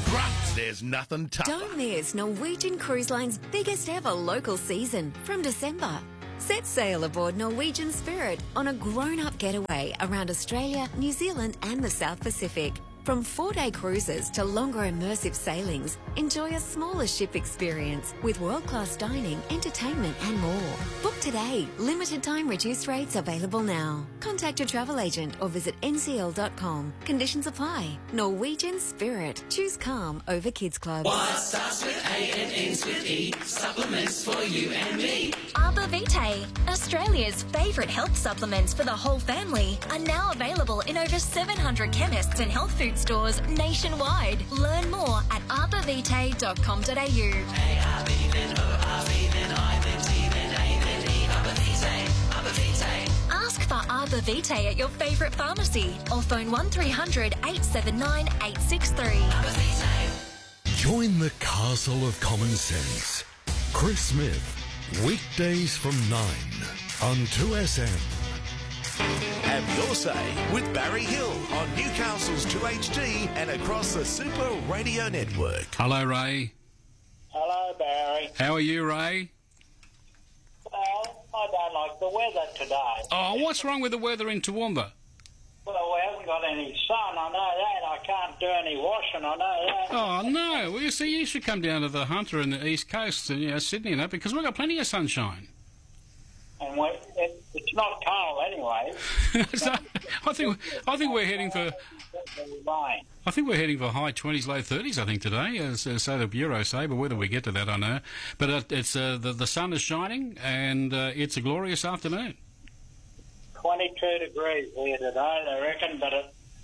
Grunts, there's nothing tougher. Don't miss Norwegian Cruise Line's biggest ever local season from December. Set sail aboard Norwegian Spirit on a grown-up getaway around Australia, New Zealand and the South Pacific. From 4-day cruises to longer immersive sailings, enjoy a smaller ship experience with world-class dining, entertainment and more. Book today. Limited time reduced rates available now. Contact your travel agent or visit ncl.com. Conditions apply. Norwegian Spirit. Choose calm over Kids Club. What starts with A and ends with E? Supplements for you and me. Arbor Vitae, Australia's favourite health supplements for the whole family, are now available in over 700 chemists and health food stores nationwide. Learn more at arborvitae.com.au. A-R-B, then O-R-B, then I, then T, then A, then E. Arbor Vitae, Arbor Vitae. Ask for Arbor Vitae at your favourite pharmacy or phone 1300 879 863. Arbor Vitae. Join the castle of common sense. Chris Smith, weekdays from 9 on 2SM. Have your say with Barry Hill on Newcastle's 2HD and across the Super Radio Network. Hello, Ray. Hello, Barry. How are you, Ray? Well, I don't like the weather today. Oh, what's wrong with the weather in Toowoomba? Well, we haven't got any sun, I know that. I can't do any washing, I know that. Oh, no. Well, you see, you should come down to the Hunter and the East Coast, and, Sydney and that, because we've got plenty of sunshine. And it's not cold anyway. So, I think we're heading for... rain. I think we're heading for high 20s, low 30s, I think, today, as so the Bureau say, but whether we get to that, I know. But it's the sun is shining, and it's a glorious afternoon. 22 degrees here today, they reckon, but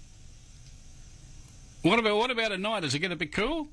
What about at night? Does it get a bit cool?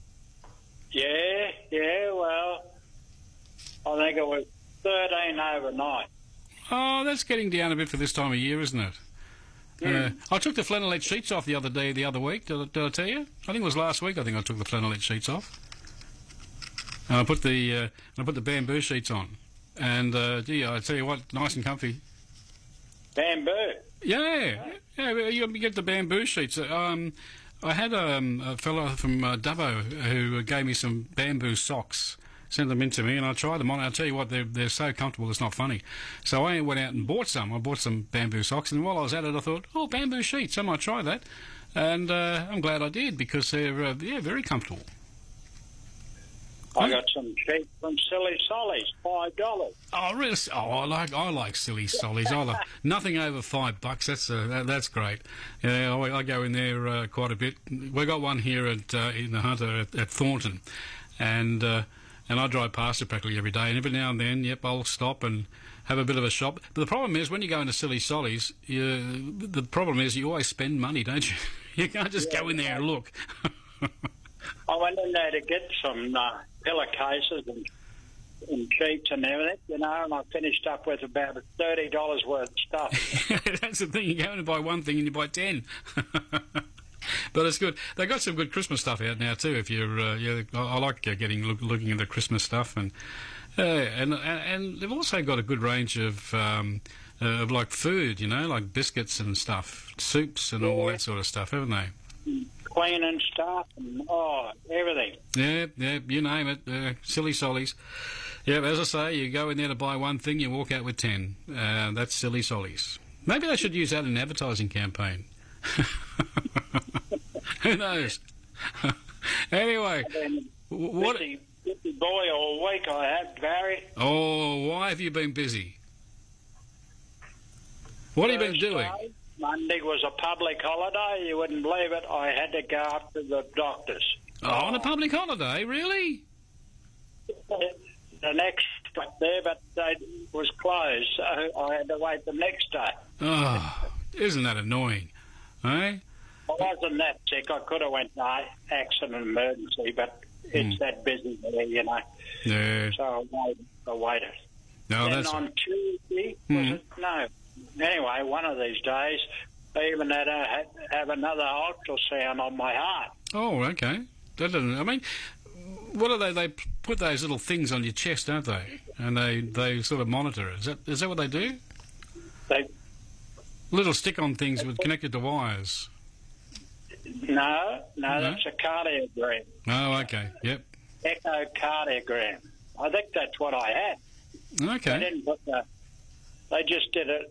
yeah, well, I think it was 13 overnight. Oh, that's getting down a bit for this time of year, isn't it? I took the flannelette sheets off the other week. Did I tell you? I think it was last week. I think I took the flannelette sheets off. And I put the bamboo sheets on. And gee, I tell you what, nice and comfy. Bamboo? Yeah. You get the bamboo sheets. I had a fellow from Dubbo who gave me some bamboo socks. Sent them in to me, and I tried them on. I'll tell you what, they're so comfortable, it's not funny. So I went out and bought some. I bought some bamboo socks, and while I was at it, I thought, oh, bamboo sheets, I might try that. And I'm glad I did, because they're very comfortable. I got some sheets from Silly Solly's, $5. Oh, really? Oh, I like Silly Solly's. I like nothing over $5. That's great. Yeah, I go in there quite a bit. We got one here in the Hunter at Thornton, and I drive past it practically every day. And every now and then, I'll stop and have a bit of a shop. But the problem is, when you go into Silly Solly's, the problem is you always spend money, don't you? You can't just go in there and look. I went in there to get some pillowcases and sheets and everything, and I finished up with about $30 worth of stuff. That's the thing. You go in and buy one thing and you buy 10. But it's good. They got some good Christmas stuff out now too. If you're, I like looking at the Christmas stuff, and they've also got a good range of like food, like biscuits and stuff, soups and all that sort of stuff, haven't they? Cleaning stuff and everything. Yeah, you name it. Silly Solly's. Yeah, as I say, you go in there to buy one thing, you walk out with 10. That's Silly Solly's. Maybe they should use that in an advertising campaign. Who knows? Anyway, what? Busy boy all week I had, Barry. Oh, why have you been busy? What have you been doing? Monday was a public holiday. You wouldn't believe it. I had to go up to the doctors. Oh, on a public holiday, really? The next there, but it was closed, so I had to wait the next day. Oh, isn't that annoying, eh? I wasn't that sick. I could have went to accident emergency, but it's that busy there, Yeah. So I waited. No, then that's... on Tuesday, was it? No. Anyway, one of these days, I even had to have another ultrasound on my heart. Oh, okay. That doesn't... I mean, what are they? They put those little things on your chest, don't they? And they sort of monitor it. Is that what they do? They little stick-on things with connected to wires. No, that's a cardiogram. Oh, okay. Yep. Echocardiogram. I think that's what I had. They Okay. didn't put the. They just did it.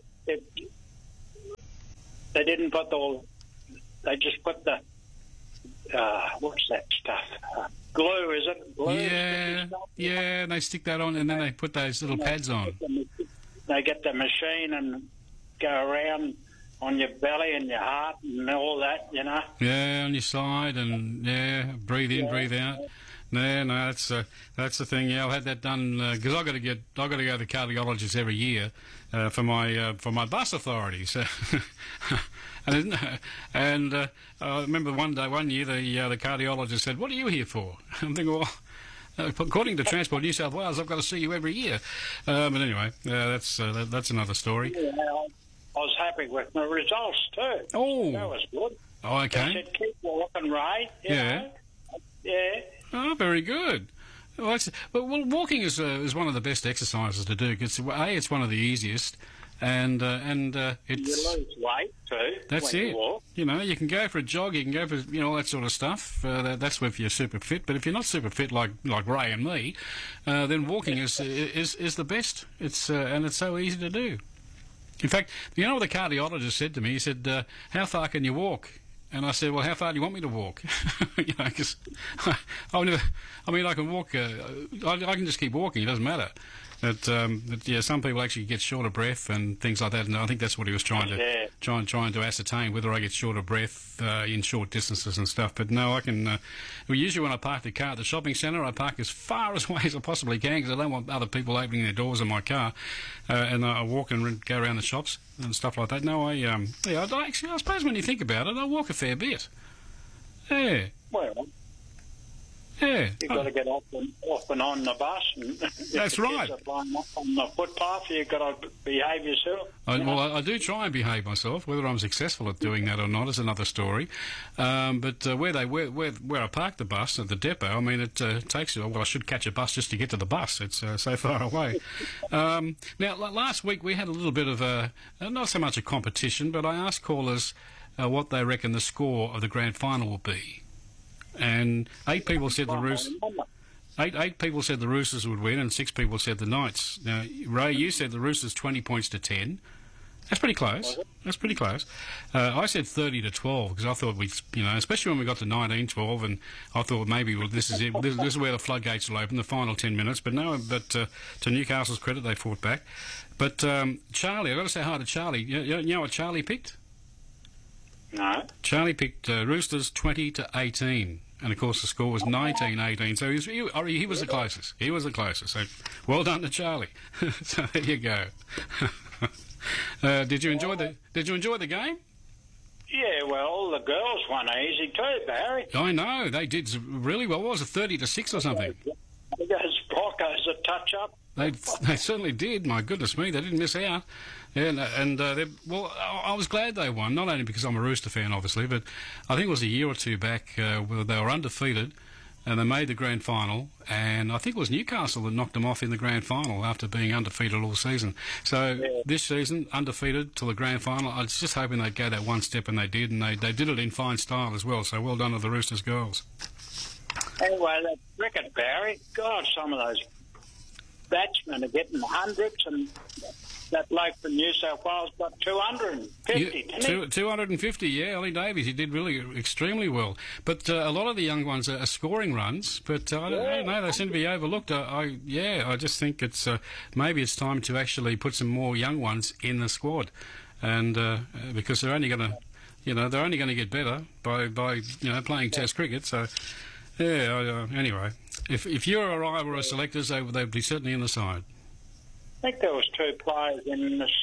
They didn't put the. They just put the. What's that stuff? Glue, is it? Glue? Yeah, yeah. And they stick that on, and then they put those little pads on. They get the machine and go around on your belly and your heart and all that, you know. Yeah, on your side, and yeah, breathe in, breathe out. No, that's the thing. Yeah, I had that done because I got to go to the cardiologist every year for my bus authority. So, and I remember one year the cardiologist said, "What are you here for?" I'm thinking, well, according to Transport New South Wales, I've got to see you every year. But anyway, that's another story. Yeah, I was happy with my results too. Oh, That was good. oh, They okay. said keep walking, Ray. You Yeah. know. Yeah. Oh, very good. Well, walking is one of the best exercises to do because it's one of the easiest, and You it's lose weight too. that's when it. You walk. You know, you can go for a jog, you can go for all that sort of stuff. That's if you're super fit. But if you're not super fit like Ray and me, then walking is the best. It's and it's so easy to do. In fact, you know what the cardiologist said to me? He said, "How far can you walk?" And I said, "Well, how far do you want me to walk?" You know, because I can walk. I can just keep walking. It doesn't matter. But yeah, some people actually get short of breath and things like that. And I think that's what he was trying to ascertain, whether I get short of breath in short distances and stuff. But no, I can. Well, usually when I park the car at the shopping centre, I park as far away as I possibly can because I don't want other people opening their doors in my car. And I walk and go around the shops and stuff like that. No, I suppose when you think about it, I walk a fair bit. Yeah. Well, Yeah. you've got to get off and on the bus. And if That's the right. kids are playing up on the footpath, you've got to behave yourself. I do try and behave myself. Whether I'm successful at doing that or not is another story. But where I park the bus at the depot, I mean, it takes. Well, I should catch a bus just to get to the bus. It's so far away. Now, last week we had a little bit of not so much a competition, but I asked callers what they reckon the score of the grand final will be. And 8 people said the Roosters. Eight people said the Roosters would win, and 6 people said the Knights. Now, Ray, you said the Roosters 20 points to 10. That's pretty close. That's pretty close. I said 30 to 12 because I thought especially when we got to 19-12, and I thought maybe this is it. This is where the floodgates will open, the final 10 minutes. But no. But to Newcastle's credit, they fought back. But Charlie, I've got to say hi to Charlie. You know what Charlie picked? No. Charlie picked Roosters 20 to 18. And, of course, the score was 19-18. So he was the closest. He was the closest. So well done to Charlie. So there you go. Did you enjoy the game? Yeah, well, the girls won easy too, Barry. I know. They did really well. What was it, 30 to 6 or something? Those Broncos a touch up. They certainly did. My goodness me, they didn't miss out. And I was glad they won, not only because I'm a Rooster fan, obviously, but I think it was a year or two back where they were undefeated and they made the grand final, and I think it was Newcastle that knocked them off in the grand final after being undefeated all season. So this season, undefeated till the grand final. I was just hoping they'd go that one step, and they did, and they did it in fine style as well. So well done to the Roosters girls. Anyway, that cricket, Barry, God, some of those batsmen are getting hundreds, and that bloke from New South Wales got 250, didn't he? 250, yeah, Ollie Davies. He did really extremely well. But a lot of the young ones are scoring runs, but I don't know, they seem to be overlooked. I just think it's maybe it's time to actually put some more young ones in the squad, and because they're only going to get better by playing Test cricket. So anyway, if you're a Iowa or selectors, they'd be certainly in the side. I think there was 2 players in this,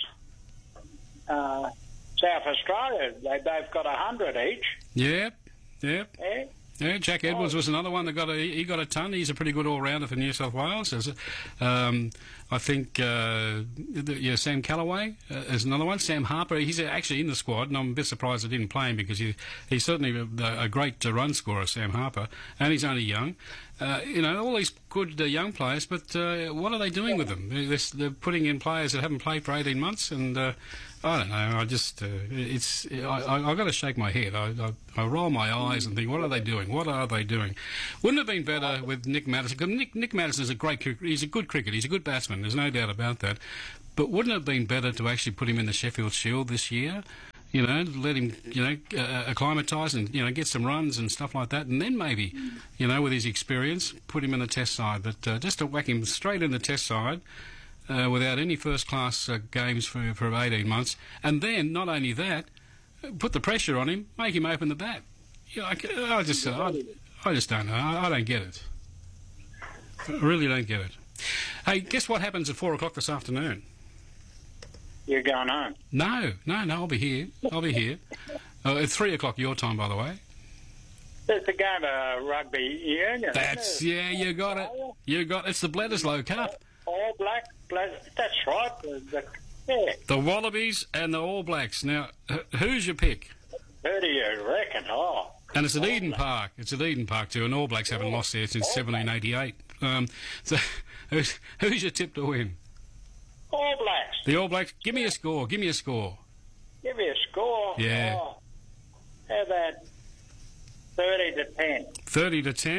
South Australia. They both got 100 each. Yeah. Yeah. Yeah, Jack Edwards was another one that got a ton. He's a pretty good all-rounder for New South Wales. I think Sam Callaway is another one. Sam Harper, he's actually in the squad, and I'm a bit surprised I didn't play him because he's certainly a great run scorer, Sam Harper, and he's only young. All these good young players, but what are they doing with them? They're putting in players that haven't played for 18 months, and I don't know. I just I got to shake my head. I roll my eyes and think, what are they doing? What are they doing? Wouldn't it have been better with Nick Maddison? Because Nick Maddison is a great cricketer. He's a good cricketer. He's a good batsman. There's no doubt about that. But wouldn't it have been better to actually put him in the Sheffield Shield this year? You know, let him, acclimatise and, get some runs and stuff like that. And then maybe, with his experience, put him in the Test side. But just to whack him straight in the Test side without any first-class games for 18 months. And then, not only that, put the pressure on him, make him open the bat. I just don't know. I don't get it. I really don't get it. Hey, guess what happens at 4 o'clock this afternoon? You're going home. No, I'll be here. At 3 o'clock your time, by the way. There's a game of rugby union. You got it. It's the Bledisloe Cup. All Black, that's right. The Wallabies and the All Blacks. Now, who's your pick? Who do you reckon? Oh. And it's at Eden Park. It's at Eden Park too, and All Blacks haven't lost there since 1788. So, who's your tip to win? All Blacks. The All Blacks. Give me a score. Give me a score? Yeah. Oh, how about 30 to 10? 30 to 10.